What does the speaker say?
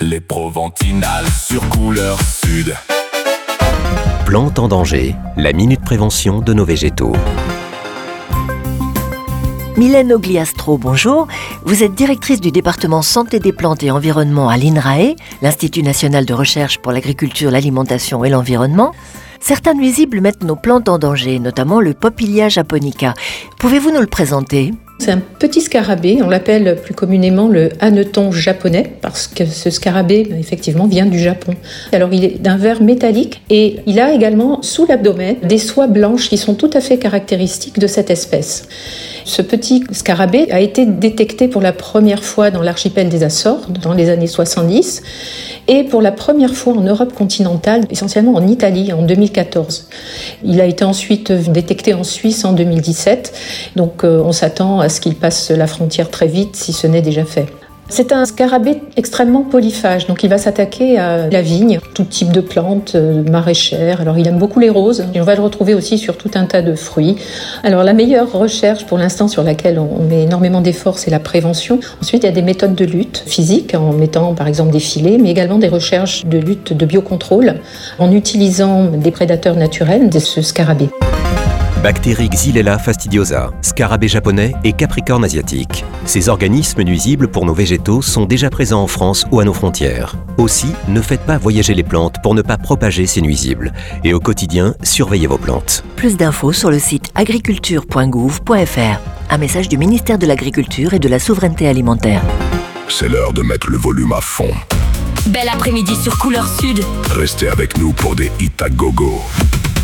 Les Proventinales sur Couleur Sud. Plantes en danger, la minute prévention de nos végétaux. Mylène Ogliastro, bonjour. Vous êtes directrice du département Santé des plantes et environnement à l'INRAE, l'Institut national de recherche pour l'agriculture, l'alimentation et l'environnement. Certains nuisibles mettent nos plantes en danger, notamment le Popillia japonica. Pouvez-vous nous le présenter ? C'est un petit scarabée, on l'appelle plus communément le hanneton japonais, parce que ce scarabée, effectivement, vient du Japon. Alors, il est d'un vert métallique et il a également, sous l'abdomen, des soies blanches qui sont tout à fait caractéristiques de cette espèce. Ce petit scarabée a été détecté pour la première fois dans l'archipel des Açores, dans les années 70, et pour la première fois en Europe continentale, essentiellement en Italie, en 2014. Il a été ensuite détecté en Suisse en 2017, donc on s'attend à ce qu'il passe la frontière très vite, si ce n'est déjà fait. C'est un scarabée extrêmement polyphage, donc il va s'attaquer à la vigne, tout type de plantes maraîchères. Alors il aime beaucoup les roses, et on va le retrouver aussi sur tout un tas de fruits. Alors la meilleure recherche pour l'instant sur laquelle on met énormément d'efforts, c'est la prévention. Ensuite, il y a des méthodes de lutte physique, en mettant par exemple des filets, mais également des recherches de lutte de biocontrôle, en utilisant des prédateurs naturels de ce scarabée. Bactéries Xylella fastidiosa, scarabée japonais et capricorne asiatique. Ces organismes nuisibles pour nos végétaux sont déjà présents en France ou à nos frontières. Aussi, ne faites pas voyager les plantes pour ne pas propager ces nuisibles. Et au quotidien, surveillez vos plantes. Plus d'infos sur le site agriculture.gouv.fr. Un message du ministère de l'Agriculture et de la Souveraineté Alimentaire. C'est l'heure de mettre le volume à fond. Bel après-midi sur Couleur Sud. Restez avec nous pour des hits à gogo.